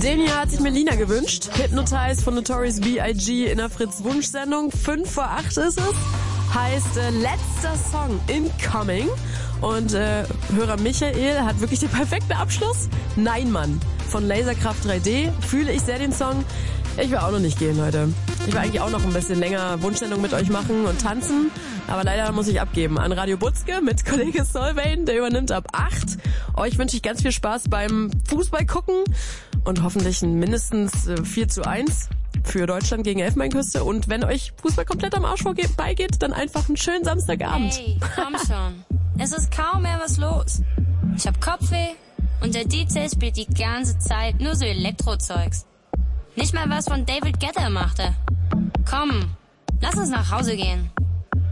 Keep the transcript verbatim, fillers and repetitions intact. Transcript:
Den hier hat sich Melina gewünscht. Hypnotize von Notorious B I G in der Fritz-Wunsch-Sendung. Fünf vor acht ist es. Heißt äh, letzter Song Incoming. Und äh, Hörer Michael hat wirklich den perfekten Abschluss. Nein, Mann. Von Laserkraft drei D. Fühle ich sehr den Song. Ich will auch noch nicht gehen heute. Ich will eigentlich auch noch ein bisschen länger Wunschsendung mit euch machen und tanzen. Aber leider muss ich abgeben an Radio Butzke mit Kollege Solveig. Der übernimmt ab acht. Euch wünsche ich ganz viel Spaß beim Fußball gucken. Und hoffentlich ein mindestens vier zu eins für Deutschland gegen Elfenbeinküste. Und wenn euch Fußball komplett am Arsch vorbeigeht, dann einfach einen schönen Samstagabend. Hey, komm schon. Es ist kaum mehr was los. Ich hab Kopfweh und der D J spielt die ganze Zeit nur so Elektrozeugs. Nicht mal was von David Guetta machte. Komm, lass uns nach Hause gehen.